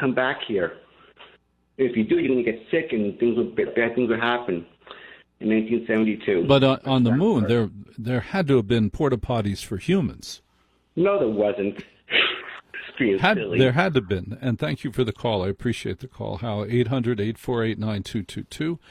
come back here. If you do, you're going to get sick and bad things will happen. In 1972. But on the moon, there had to have been porta potties for humans. No, there wasn't. There had to have been. And thank you for the call. I appreciate the call. How? 800-848-9222.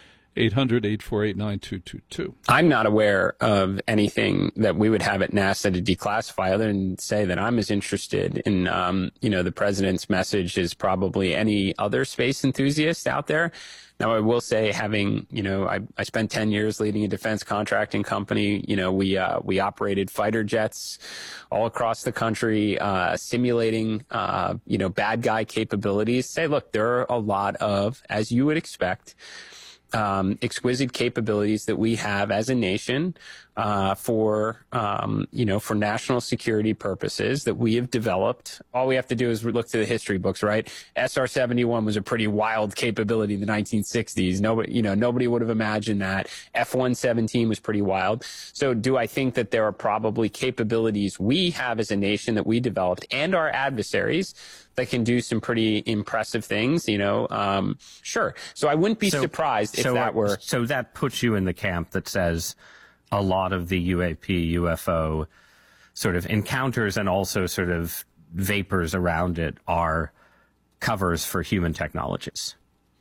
800-848-9222. I'm not aware of anything that we would have at NASA to declassify, other than say that I'm as interested in, the president's message as probably any other space enthusiast out there. Now, I will say, having, I spent 10 years leading a defense contracting company. We operated fighter jets all across the country, simulating, bad guy capabilities. Say, look, there are a lot of, as you would expect, exquisite capabilities that we have as a nation for national security purposes that we have developed. All we have to do is look to the history books, right? SR-71 was a pretty wild capability in the 1960s. Nobody would have imagined that. F-117 was pretty wild. So do I think that there are probably capabilities we have as a nation that we developed and our adversaries that can do some pretty impressive things, sure. So I wouldn't be surprised if that were. So that puts you in the camp that says a lot of the UAP, UFO sort of encounters and also sort of vapors around it are covers for human technologies.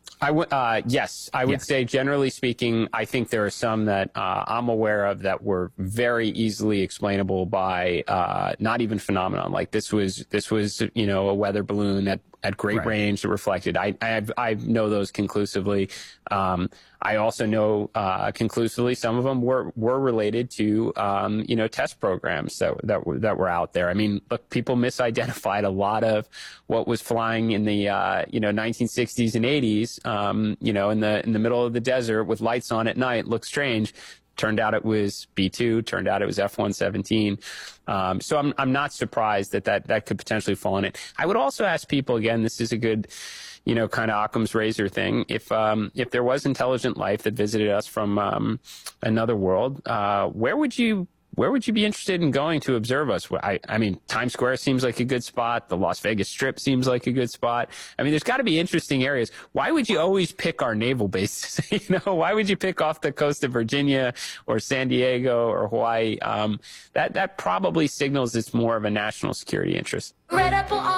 Yes, I would say, generally speaking, I think there are some that I'm aware of that were very easily explainable by not even phenomenon. Like this was a weather balloon at great range that reflected. I know those conclusively. I also know conclusively some of them were related to test programs that were out there. I mean, look, people misidentified a lot of what was flying in the 1960s and 80s. In the middle of the desert with lights on at night, looked strange. Turned out it was B-2. Turned out it was F-117. So I'm not surprised that could potentially fall in it. I would also ask people, again, this is a good, kind of Occam's razor thing. If there was intelligent life that visited us from another world, where would you be interested in going to observe us? I mean, Times Square seems like a good spot. The Las Vegas Strip seems like a good spot. I mean, there's got to be interesting areas. Why would you always pick our naval bases? Why would you pick off the coast of Virginia or San Diego or Hawaii? That probably signals it's more of a national security interest.